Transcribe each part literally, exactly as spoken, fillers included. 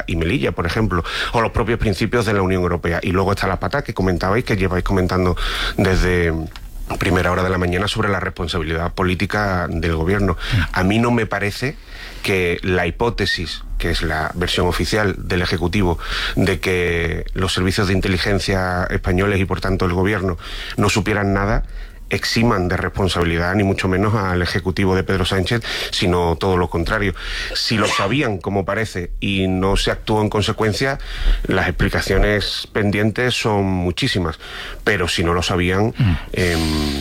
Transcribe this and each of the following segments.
y Melilla, por ejemplo, o los propios principios de la Unión Europea. Y luego está la pata que comentabais, que lleváis comentando desde primera hora de la mañana, sobre la responsabilidad política del gobierno. A mí no me parece que la hipótesis, que es la versión oficial del Ejecutivo, de que los servicios de inteligencia españoles y por tanto el gobierno no supieran nada, eximan de responsabilidad ni mucho menos al Ejecutivo de Pedro Sánchez, sino todo lo contrario. Si lo sabían, como parece, y no se actuó en consecuencia, las explicaciones pendientes son muchísimas, pero si no lo sabían, mm. eh,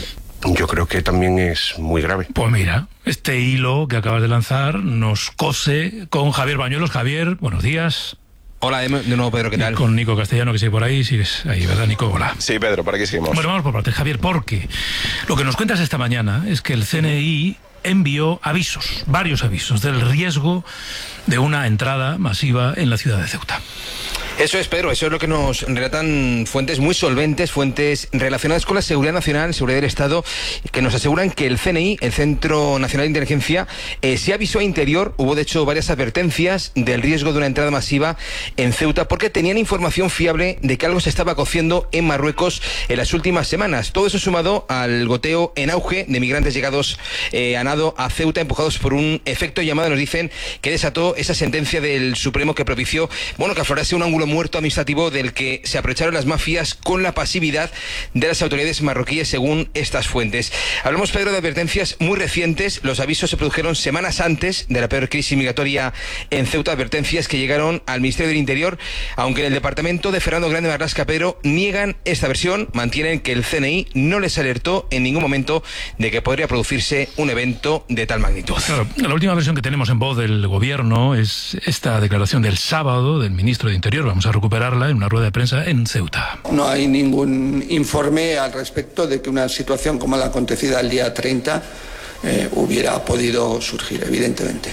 yo creo que también es muy grave. Pues mira, este hilo que acabas de lanzar nos cose con Javier Bañuelos. Javier, buenos días. Hola de nuevo, Pedro, ¿qué tal? Y con Nico Castellano, que sigue por ahí, sigues ahí, ¿verdad, Nico? Hola. Sí, Pedro, por aquí seguimos. Bueno, vamos por partes, Javier, porque lo que nos cuentas esta mañana es que el C N I envió avisos, varios avisos, del riesgo de una entrada masiva en la ciudad de Ceuta. Eso es, Pedro, eso es lo que nos relatan fuentes muy solventes, fuentes relacionadas con la seguridad nacional, seguridad del Estado, que nos aseguran que el C N I, el Centro Nacional de Inteligencia, eh, se avisó a Interior. Hubo de hecho varias advertencias del riesgo de una entrada masiva en Ceuta, porque tenían información fiable de que algo se estaba cociendo en Marruecos en las últimas semanas. Todo eso sumado al goteo en auge de migrantes llegados eh, a nado a Ceuta, empujados por un efecto llamada, nos dicen, que desató esa sentencia del Supremo que propició, bueno, que aflorase un ángulo muerto administrativo del que se aprovecharon las mafias con la pasividad de las autoridades marroquíes, según estas fuentes. Hablamos, Pedro, de advertencias muy recientes. Los avisos se produjeron semanas antes de la peor crisis migratoria en Ceuta, advertencias que llegaron al Ministerio del Interior, aunque en el departamento de Fernando Grande Marlaska, Pedro, niegan esta versión, mantienen que el C N I no les alertó en ningún momento de que podría producirse un evento de tal magnitud. Claro, la última versión que tenemos en voz del gobierno es esta declaración del sábado del ministro de Interior. Vamos a recuperarla en una rueda de prensa en Ceuta. No hay ningún informe al respecto de que una situación como la acontecida el día treinta eh, hubiera podido surgir, evidentemente.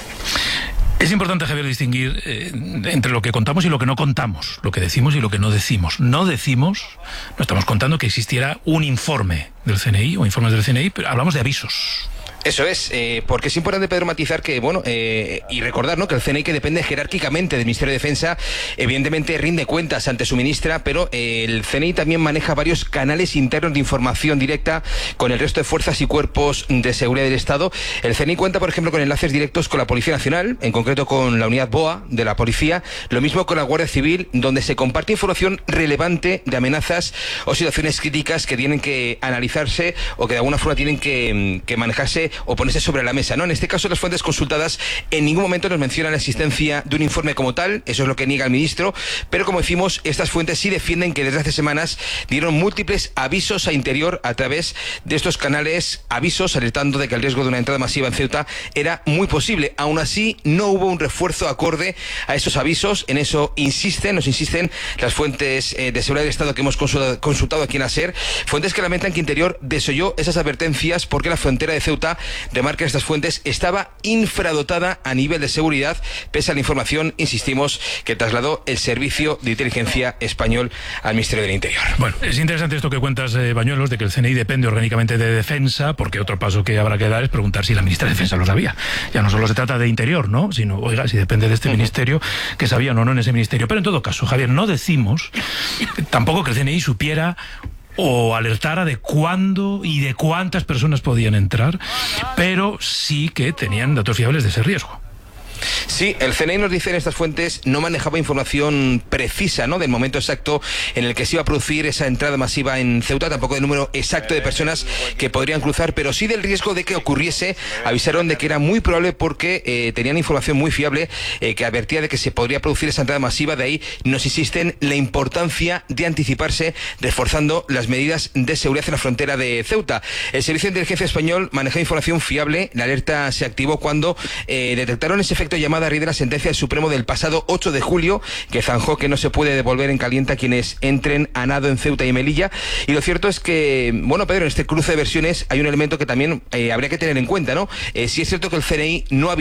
Es importante, Javier, distinguir eh, entre lo que contamos y lo que no contamos, lo que decimos y lo que no decimos. No decimos, no estamos contando que existiera un informe del C N I o informes del C N I, pero hablamos de avisos. Eso es, eh, porque es importante, Pedro, matizar que, bueno, eh, y recordar, ¿no?, que el C N I, que depende jerárquicamente del Ministerio de Defensa, evidentemente rinde cuentas ante su ministra, pero eh, el C N I también maneja varios canales internos de información directa con el resto de fuerzas y cuerpos de seguridad del Estado. El C N I cuenta, por ejemplo, con enlaces directos con la Policía Nacional, en concreto con la unidad B O A de la Policía, lo mismo con la Guardia Civil, donde se comparte información relevante de amenazas o situaciones críticas que tienen que analizarse o que de alguna forma tienen que, que manejarse o ponerse sobre la mesa, ¿no? En este caso, las fuentes consultadas en ningún momento nos mencionan la existencia de un informe como tal, eso es lo que niega el ministro, pero como decimos, estas fuentes sí defienden que desde hace semanas dieron múltiples avisos a Interior a través de estos canales, avisos alertando de que el riesgo de una entrada masiva en Ceuta era muy posible. Aún así, no hubo un refuerzo acorde a esos avisos, en eso insisten, nos insisten las fuentes eh, de seguridad del Estado que hemos consultado, consultado aquí en la SER, fuentes que lamentan que Interior desoyó esas advertencias porque la frontera de Ceuta, remarcan estas fuentes, estaba infradotada a nivel de seguridad, pese a la información, insistimos, que trasladó el Servicio de Inteligencia Español al Ministerio del Interior. Bueno, es interesante esto que cuentas, eh, Bañuelos, de que el C N I depende orgánicamente de Defensa, porque otro paso que habrá que dar es preguntar si la ministra de Defensa lo sabía. Ya no solo se trata de Interior, ¿no?, sino, oiga, si depende de este uh-huh. ministerio, que sabían o no en ese ministerio. Pero en todo caso, Javier, no decimos tampoco que el C N I supiera o alertara de cuándo y de cuántas personas podían entrar, pero sí que tenían datos fiables de ese riesgo. Sí, el C N I, nos dicen estas fuentes, no manejaba información precisa, ¿no?, del momento exacto en el que se iba a producir esa entrada masiva en Ceuta, tampoco del número exacto de personas que podrían cruzar, pero sí del riesgo de que ocurriese. Avisaron de que era muy probable porque eh, tenían información muy fiable eh, que advertía de que se podría producir esa entrada masiva. De ahí nos insisten la importancia de anticiparse, reforzando las medidas de seguridad en la frontera de Ceuta. El Servicio de Inteligencia Español maneja información fiable. La alerta se activó cuando eh, detectaron ese efecto llamada a raíz de la sentencia del Supremo del pasado ocho de julio, que zanjó que no se puede devolver en caliente a quienes entren a nado en Ceuta y Melilla. Y lo cierto es que, bueno, Pedro, en este cruce de versiones hay un elemento que también eh, habría que tener en cuenta, ¿no? Eh, sí es cierto que el C N I no avisó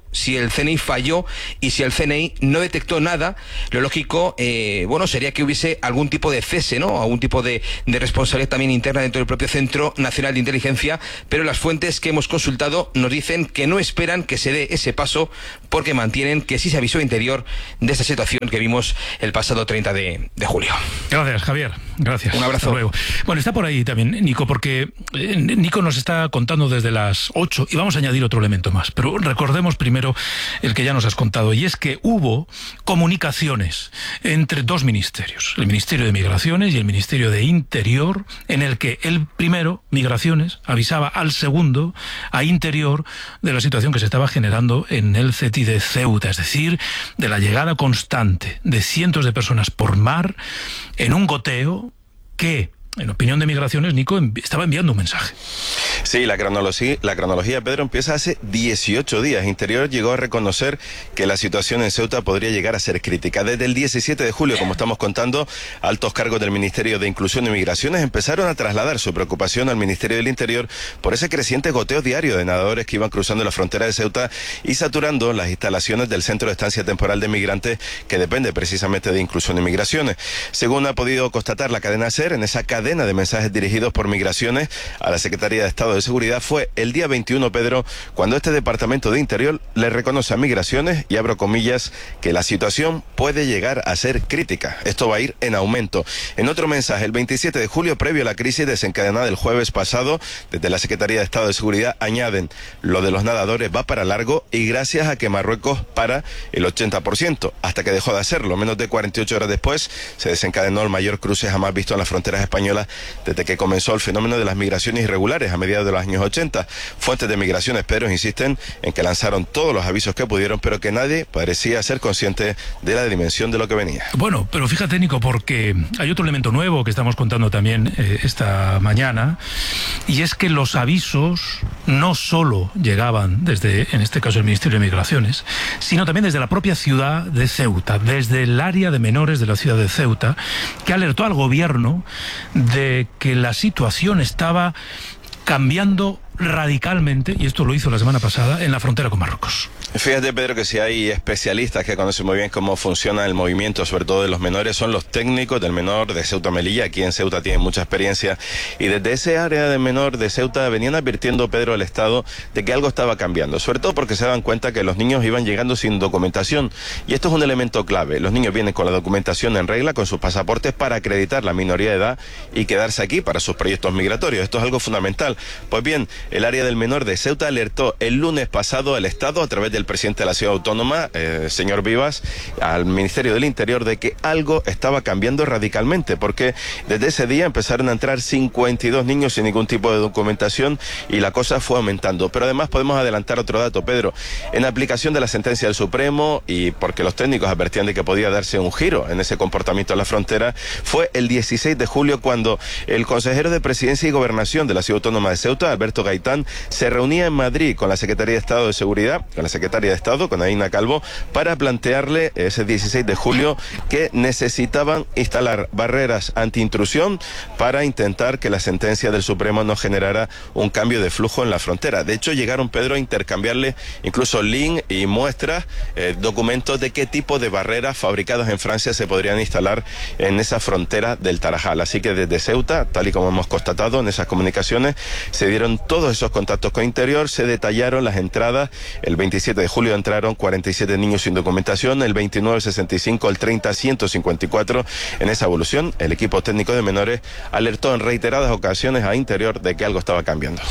si el C N I falló y si el C N I no detectó nada, lo lógico, eh, bueno, sería que hubiese algún tipo de cese, ¿no? Algún tipo de, de responsabilidad también interna dentro del propio Centro Nacional de Inteligencia, pero las fuentes que hemos consultado nos dicen que no esperan que se dé ese paso porque mantienen que sí se avisó Interior de esta situación que vimos el pasado treinta de julio. Gracias, Javier. Gracias. Un abrazo. Hasta luego. Bueno, está por ahí también Nico, porque eh, Nico nos está contando desde las ocho y vamos a añadir otro elemento más, pero recordemos primero el que ya nos has contado, y es que hubo comunicaciones entre dos ministerios, el Ministerio de Migraciones y el Ministerio de Interior, en el que el primero, Migraciones, avisaba al segundo, a Interior, de la situación que se estaba generando en el C E T I de Ceuta, es decir, de la llegada constante de cientos de personas por mar en un goteo que, en opinión de Migraciones, Nico, envi- estaba enviando un mensaje. Sí, la cronología, la cronología, Pedro, empieza hace dieciocho días. Interior llegó a reconocer que la situación en Ceuta podría llegar a ser crítica. Desde el diecisiete de julio, como estamos contando, altos cargos del Ministerio de Inclusión y Migraciones empezaron a trasladar su preocupación al Ministerio del Interior por ese creciente goteo diario de nadadores que iban cruzando la frontera de Ceuta y saturando las instalaciones del Centro de Estancia Temporal de Migrantes, que depende precisamente de Inclusión y Migraciones. Según ha podido constatar la cadena SER, en esa cadena de mensajes dirigidos por Migraciones a la Secretaría de Estado de Seguridad, fue el día veintiuno, Pedro, cuando este Departamento de Interior le reconoce a Migraciones, y abro comillas, que la situación puede llegar a ser crítica. Esto va a ir en aumento. En otro mensaje, el veintisiete de julio, previo a la crisis desencadenada el jueves pasado, desde la Secretaría de Estado de Seguridad añaden, lo de los nadadores va para largo y gracias a que Marruecos para el ochenta por ciento, hasta que dejó de hacerlo. Menos de cuarenta y ocho horas después se desencadenó el mayor cruce jamás visto en las fronteras españolas desde que comenzó el fenómeno de las migraciones irregulares a mediados de los años ochenta. Fuentes de Migraciones, Pedro, insisten en que lanzaron todos los avisos que pudieron, pero que nadie parecía ser consciente de la dimensión de lo que venía. Bueno, pero fíjate, Nico, porque hay otro elemento nuevo que estamos contando también eh, esta mañana, y es que los avisos no solo llegaban desde, en este caso, el Ministerio de Migraciones, sino también desde la propia ciudad de Ceuta, desde el área de menores de la ciudad de Ceuta, que alertó al gobierno de que la situación estaba cambiando radicalmente, y esto lo hizo la semana pasada, en la frontera con Marruecos. Fíjate, Pedro, que si hay especialistas que conocen muy bien cómo funciona el movimiento, sobre todo de los menores, son los técnicos del menor de Ceuta Melilla. Aquí en Ceuta tienen mucha experiencia, y desde ese área de menor de Ceuta venían advirtiendo, Pedro, al Estado de que algo estaba cambiando, sobre todo porque se daban cuenta que los niños iban llegando sin documentación, y esto es un elemento clave. Los niños vienen con la documentación en regla, con sus pasaportes, para acreditar la minoría de edad y quedarse aquí para sus proyectos migratorios. Esto es algo fundamental. Pues bien, el área del menor de Ceuta alertó el lunes pasado al Estado, a través del presidente de la ciudad autónoma, eh, señor Vivas, al Ministerio del Interior, de que algo estaba cambiando radicalmente, porque desde ese día empezaron a entrar cincuenta y dos niños sin ningún tipo de documentación y la cosa fue aumentando. Pero además podemos adelantar otro dato, Pedro. En aplicación de la sentencia del Supremo, y porque los técnicos advertían de que podía darse un giro en ese comportamiento en la frontera, fue el dieciséis de julio cuando el consejero de Presidencia y Gobernación de la ciudad autónoma de Ceuta, Alberto Gaitán, se reunía en Madrid con la Secretaría de Estado de Seguridad, con la Secretaria de Estado, con Aina Calvo, para plantearle ese dieciséis de julio que necesitaban instalar barreras antiintrusión para intentar que la sentencia del Supremo no generara un cambio de flujo en la frontera. De hecho, llegaron, Pedro, a intercambiarle incluso link y muestras, eh, documentos de qué tipo de barreras fabricadas en Francia se podrían instalar en esa frontera del Tarajal. Así que desde Ceuta, tal y como hemos constatado en esas comunicaciones, se dieron todos esos contactos con Interior, se detallaron las entradas. El veintisiete de julio entraron cuarenta y siete niños sin documentación, el veintinueve sesenta y cinco, el treinta ciento cincuenta y cuatro. En esa evolución, el equipo técnico de menores alertó en reiteradas ocasiones a Interior de que algo estaba cambiando.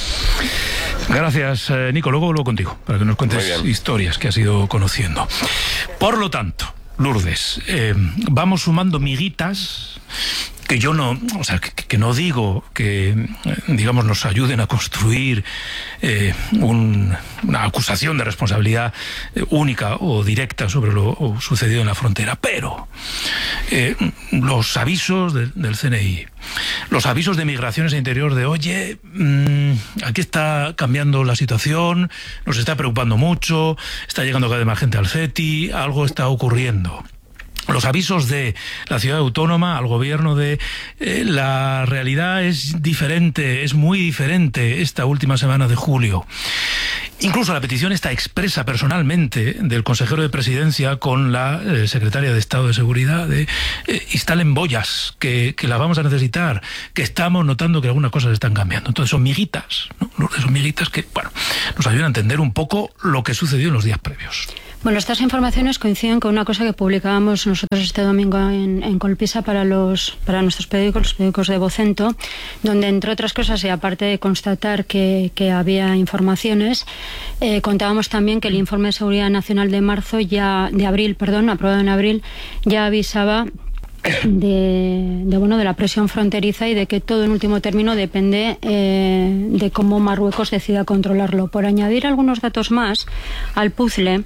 Gracias, eh, Nico. Luego vuelvo contigo para que nos cuentes historias que has ido conociendo. Por lo tanto, Lourdes, eh, vamos sumando miguitas que yo no, o sea, que, que no digo que, digamos, nos ayuden a construir eh, un, una acusación de responsabilidad única o directa sobre lo sucedido en la frontera, pero eh, los avisos de, del C N I, los avisos de Migraciones e Interior de, oye, mmm, aquí está cambiando la situación, nos está preocupando mucho, está llegando cada vez más gente al C E T I, algo está ocurriendo. los avisos de la ciudad autónoma al gobierno de eh, la realidad es diferente, es muy diferente esta última semana de julio. Incluso la petición está expresa personalmente del consejero de Presidencia con la eh, secretaria de Estado de Seguridad de eh, instalen boyas, que, que las vamos a necesitar, que estamos notando que algunas cosas están cambiando. Entonces son miguitas, ¿no? Son miguitas que, bueno, nos ayudan a entender un poco lo que sucedió en los días previos. Bueno, estas informaciones coinciden con una cosa que publicábamos nosotros este domingo en, en Colpisa para los para nuestros periódicos, los periódicos de Vocento, donde, entre otras cosas, y aparte de constatar que, que había informaciones, eh, contábamos también que el Informe de Seguridad Nacional de marzo, ya de abril, perdón, aprobado en abril, ya avisaba De, de bueno de la presión fronteriza y de que todo en último término depende eh, de cómo Marruecos decida controlarlo. Por añadir algunos datos más al puzzle,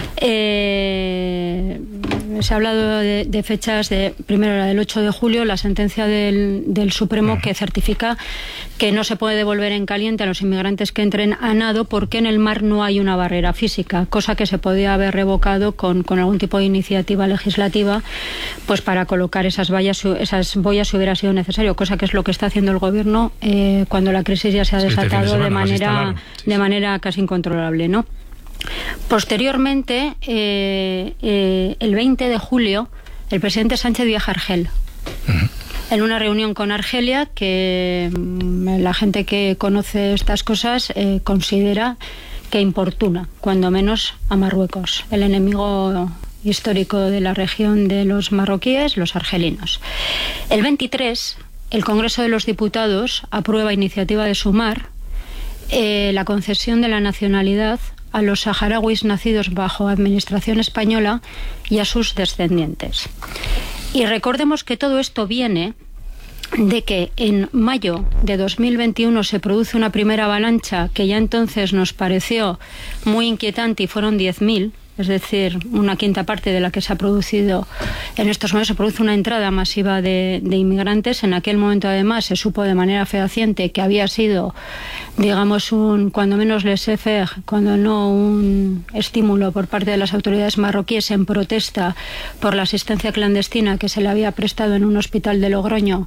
eh, se ha hablado de, de fechas de, primero la del ocho de julio, la sentencia del, del Supremo que certifica que no se puede devolver en caliente a los inmigrantes que entren a nado porque en el mar no hay una barrera física, cosa que se podía haber revocado con, con algún tipo de iniciativa legislativa, pues para colocar esas boyas, esas boyas si hubiera sido necesario, cosa que es lo que está haciendo el gobierno eh, cuando la crisis ya se ha desatado este de, de manera sí, de manera casi incontrolable, ¿no? Posteriormente, eh, eh, el veinte de julio, el presidente Sánchez viaja a Argel. Uh-huh. En una reunión con Argelia que mm, la gente que conoce estas cosas eh, considera que importuna, cuando menos, a Marruecos, el enemigo histórico de la región de los marroquíes, los argelinos. El veintitrés, el Congreso de los Diputados aprueba iniciativa de Sumar eh, la concesión de la nacionalidad a los saharauis nacidos bajo administración española y a sus descendientes. Y recordemos que todo esto viene de que en mayo de dos mil veintiuno se produce una primera avalancha que ya entonces nos pareció muy inquietante y fueron diez mil, es decir, una quinta parte de la que se ha producido en estos momentos. Se produce una entrada masiva de, de inmigrantes. En aquel momento, además, se supo de manera fehaciente que había sido, digamos, un, cuando menos laissez-faire, cuando no un estímulo por parte de las autoridades marroquíes en protesta por la asistencia clandestina que se le había prestado en un hospital de Logroño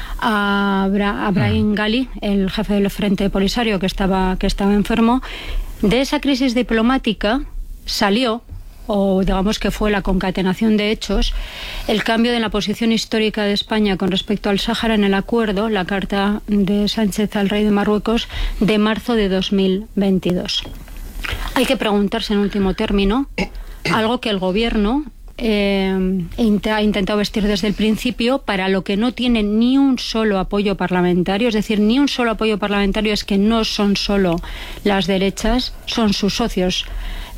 a, Bra, a Brahim Ghali, el jefe del Frente Polisario, que estaba, que estaba enfermo. De esa crisis diplomática salió, o digamos que fue la concatenación de hechos, el cambio de la posición histórica de España con respecto al Sáhara en el acuerdo, la carta de Sánchez al rey de Marruecos de marzo de dos mil veintidós. Hay que preguntarse en último término algo que el gobierno eh, ha intentado vestir desde el principio, para lo que no tiene ni un solo apoyo parlamentario. Es decir, ni un solo apoyo parlamentario, es que no son solo las derechas, son sus socios,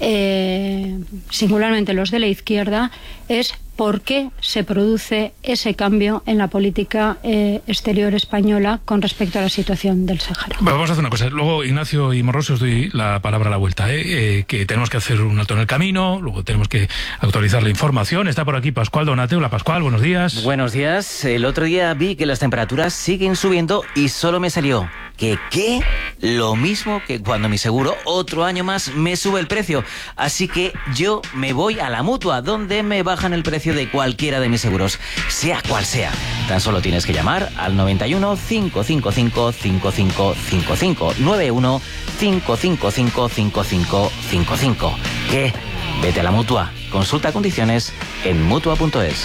Eh, singularmente los de la izquierda, es por qué se produce ese cambio en la política eh, exterior española con respecto a la situación del Sáhara. Bueno, vamos a hacer una cosa. Luego, Ignacio y Morroso, os doy la palabra a la vuelta, ¿eh? Eh, que tenemos que hacer un alto en el camino, luego tenemos que actualizar la información. Está por aquí Pascual Donateo. Hola, Pascual, buenos días. Buenos días. El otro día vi que las temperaturas siguen subiendo y solo me salió que ¿qué? Lo mismo que cuando mi seguro otro año más me sube el precio. Así que yo me voy a la Mutua, donde me bajan el precio de cualquiera de mis seguros, sea cual sea. Tan solo tienes que llamar al noventa y uno, cinco cinco cinco, cinco cinco cinco cinco, noventa y uno, cinco cinco cinco, cinco cinco cinco cinco. ¿Qué? Vete a la Mutua. Consulta condiciones en mutua punto es.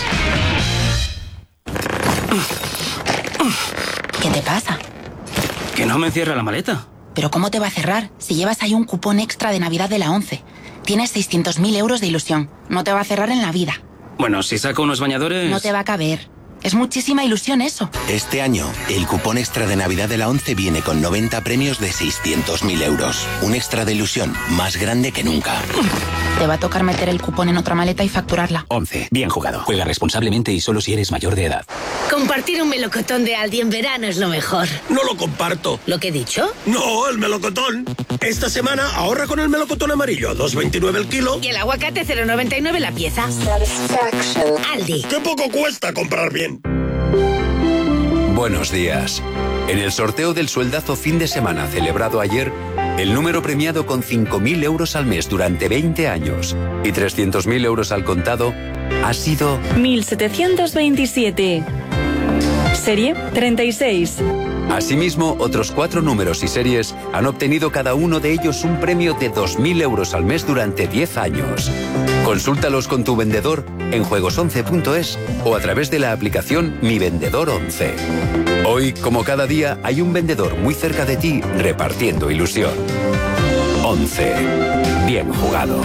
¿Qué te pasa? Que no me cierra la maleta. ¿Pero cómo te va a cerrar si llevas ahí un cupón extra de Navidad de la ONCE? Tienes seiscientos mil euros de ilusión. No te va a cerrar en la vida. Bueno, si saco unos bañadores... No te va a caber. Es muchísima ilusión eso. Este año, el cupón extra de Navidad de la ONCE viene con noventa premios de seiscientos mil euros. Un extra de ilusión más grande que nunca. Te va a tocar meter el cupón en otra maleta y facturarla. ONCE. Bien jugado. Juega responsablemente y solo si eres mayor de edad. Compartir un melocotón de Aldi en verano es lo mejor. No lo comparto. ¿Lo que he dicho? No, el melocotón. Esta semana ahorra con el melocotón amarillo a dos veintinueve el kilo. Y el aguacate cero noventa y nueve la pieza. Aldi. ¡Qué poco cuesta comprar bien! Buenos días. En el sorteo del sueldazo fin de semana celebrado ayer, el número premiado con cinco mil euros al mes durante veinte años y trescientos mil euros al contado ha sido mil setecientos veintisiete. Serie treinta y seis. Asimismo, otros cuatro números y series han obtenido cada uno de ellos un premio de dos mil euros al mes durante diez años. Consúltalos con tu vendedor en juegos once punto es o a través de la aplicación Mi Vendedor once. Hoy, como cada día, hay un vendedor muy cerca de ti repartiendo ilusión. once. Bien jugado.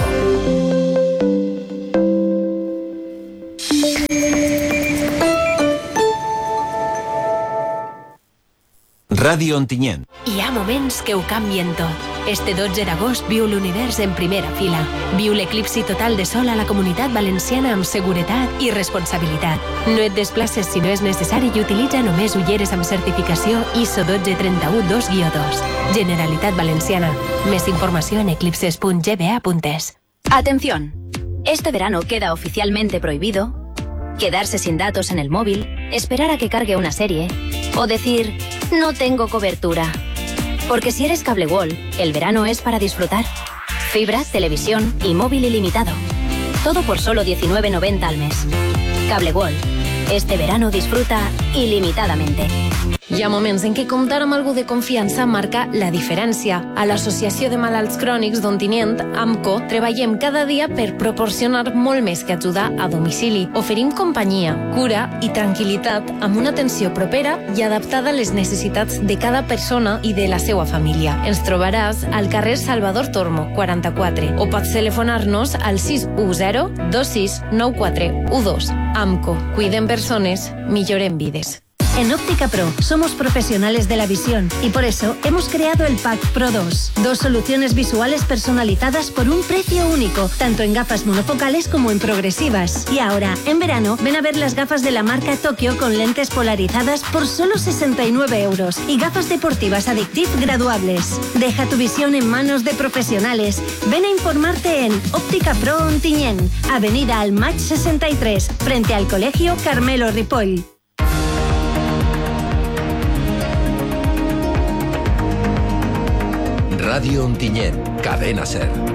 Ràdio Ontinyent. Hi ha moments que ho canvien tot. Este dotze d'agost viu l'univers en primera fila. Viu l'eclipsi total de sol a la Comunitat Valenciana amb seguretat i responsabilitat. No et desplaces si no és necessari i utilitza només ulleres amb certificació I S O dotze trenta-u dos guió dos. Generalitat Valenciana. Més informació en eclipses punt g b a punt es. Atención. Este verano queda oficialmente prohibido quedarse sin datos en el móvil, esperar a que cargue una serie o decir, no tengo cobertura. Porque si eres Cable World, el verano es para disfrutar. Fibra, televisión y móvil ilimitado. Todo por solo diecinueve noventa al mes. Cable World. Este verano disfruta ilimitadamente. Hi ha moments en què comptar amb algú de confiança marca la diferència. A l'Associació de Malalts Crònics d'Ontinyent, AMCO, treballem cada dia per proporcionar molt més que ajudar a domicili. Oferim companyia, cura i tranquil·litat amb una atenció propera i adaptada a les necessitats de cada persona i de la seva família. Ens trobaràs al carrer Salvador Tormo, quaranta-quatre, o pots telefonar-nos al sis u zero dos sis nou quatre u dos. AMCO, cuidem persones, millorem vides. En Óptica Pro somos profesionales de la visión y por eso hemos creado el Pack Pro dos. Dos soluciones visuales personalizadas por un precio único, tanto en gafas monofocales como en progresivas. Y ahora, en verano, ven a ver las gafas de la marca Tokio con lentes polarizadas por solo sesenta y nueve euros y gafas deportivas Addictive graduables. Deja tu visión en manos de profesionales. Ven a informarte en Óptica Pro Ontinyent, Avenida Almach sesenta y tres, frente al Colegio Carmelo Ripoll. Ràdio Ontinyent, Cadena SER.